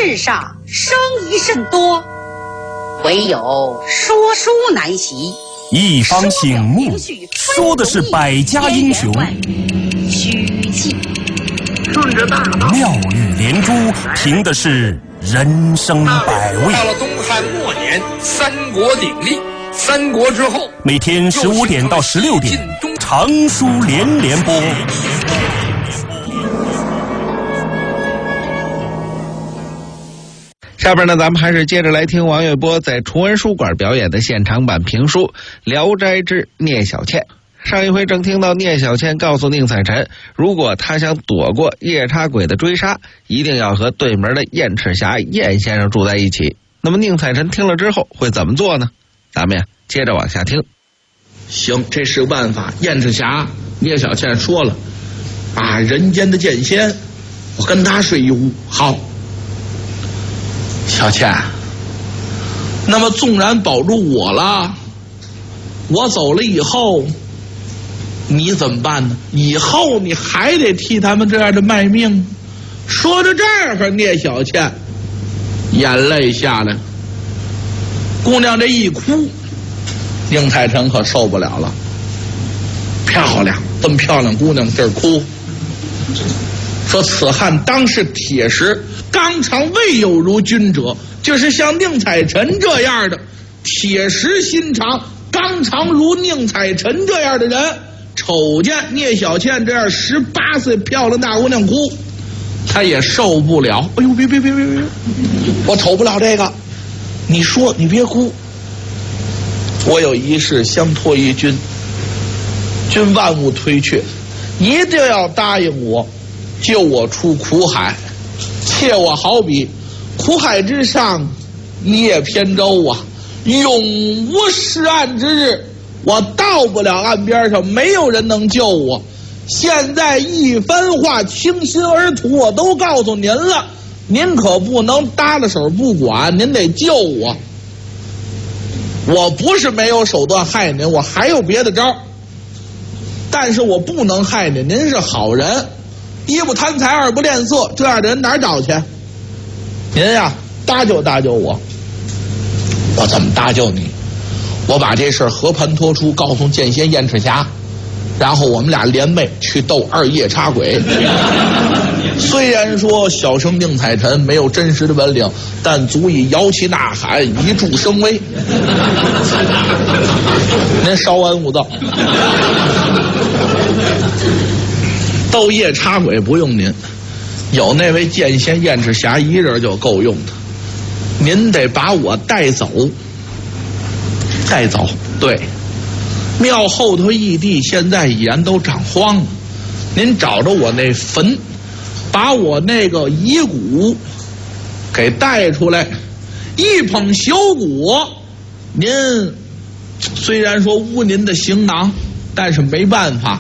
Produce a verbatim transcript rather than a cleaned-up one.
世上生意甚多，唯有说书难习。 一方醒目，说的是百家英雄， 虚记顺着大道， 妙语连珠，凭的是人生百味。 到了东汉末年，三国鼎立，三国之后， 每天十五点到十六点，长书连连播。 下边呢，咱们还是接着来听王月波在崇文书馆表演的现场版评书《聊斋之聂小倩》。上一回正听到聂小倩告诉宁采臣，如果他想躲过夜叉鬼的追杀，一定要和对门的燕赤霞燕先生住在一起。那么宁采臣听了之后会怎么做呢？咱们呀接着往下听。 行，这是个办法。燕赤霞聂小倩说了啊，人间的剑仙，我跟他睡一屋。好，小倩，那么纵然保住我了，我走了以后你怎么办呢？以后你还得替他们这样的卖命。说到这儿，聂小倩眼泪下来，姑娘这一哭，宁采臣可受不了了。漂亮，这么漂亮姑娘这儿哭，说此汉当是铁石，纲常未有如君者。就是像宁采臣这样的铁石心肠，纲常如宁采臣这样的人，瞅见聂小倩这样十八岁漂亮大姑娘哭，他也受不了。哎呦，别别别别别，我瞅不了这个。你说你别哭，我有一事相托于君，君万勿推却，一定要答应我，救我出苦海。切我好比苦海之上一叶扁舟啊，永无失岸之日。我到不了岸边上，没有人能救我。现在一番话倾心而吐，我都告诉您了，您可不能搭了手不管，您得救我。我不是没有手段害您，我还有别的招，但是我不能害您。您是好人，一不贪财二不恋色，这样的人哪儿找去？您呀搭救搭救我。我怎么搭救你？我把这事儿和盘托出，告诉剑仙燕赤霞，然后我们俩联袂去斗二夜叉鬼。虽然说小生宁采臣没有真实的本领，但足以摇旗呐喊，一助声威。您稍安勿躁。斗夜叉鬼不用您，有那位剑仙燕赤霞一人就够用的。您得把我带走，带走。对，庙后头义地现在已然都长荒了，您找着我那坟，把我那个遗骨给带出来，一捧朽骨。您虽然说污您的行囊，但是没办法，